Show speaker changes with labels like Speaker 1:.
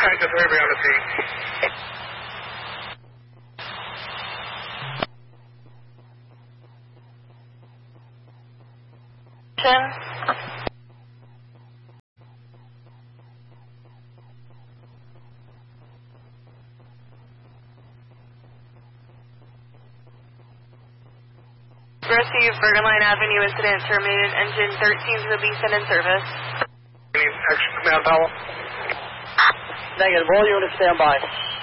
Speaker 1: Just everybody on the scene.
Speaker 2: Received Bergen Line Avenue incident terminated. Engine 13 will be sent in service.
Speaker 1: Any action, Command Powell?
Speaker 3: Negative. All units stand by.